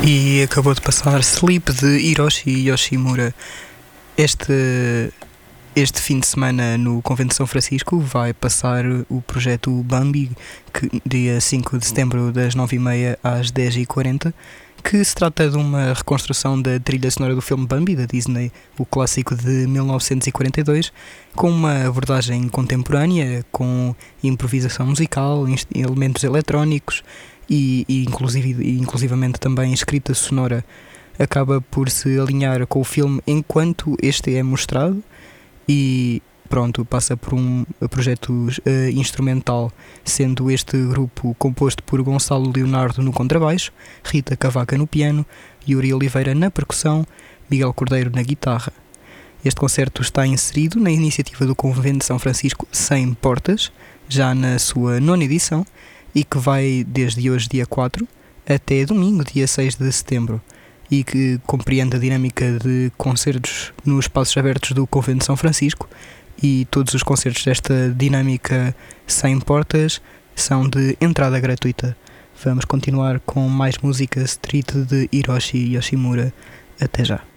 E acabou de passar Sleep de Hiroshi Yoshimura. Este fim de semana no Convento de São Francisco vai passar o projeto Bambi, que dia 5 de setembro das 9h30 às 10h40, que se trata de uma reconstrução da trilha sonora do filme Bambi, da Disney, o clássico de 1942, com uma abordagem contemporânea, com improvisação musical, elementos eletrónicos e inclusivamente também escrita sonora. Acaba por se alinhar com o filme enquanto este é mostrado e pronto, passa por um projeto instrumental, sendo este grupo composto por Gonçalo Leonardo no contrabaixo, Rita Cavaca no piano, Yuri Oliveira na percussão, Miguel Cordeiro na guitarra. Este concerto está inserido na iniciativa do Convento de São Francisco Sem Portas, já na sua 9ª edição, e que vai desde hoje, dia 4, até domingo, dia 6 de setembro, e que compreende a dinâmica de concertos nos espaços abertos do Convento de São Francisco, e todos os concertos desta dinâmica sem portas são de entrada gratuita. Vamos continuar com mais música street de Hiroshi Yoshimura. Até já.